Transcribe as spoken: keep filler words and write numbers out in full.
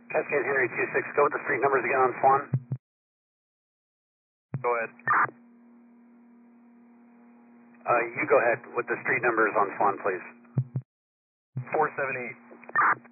Cascade Henry two six, go with the street numbers again on Swan. Go ahead. Uh, you go ahead with the street numbers on Swan, please. four seven eight.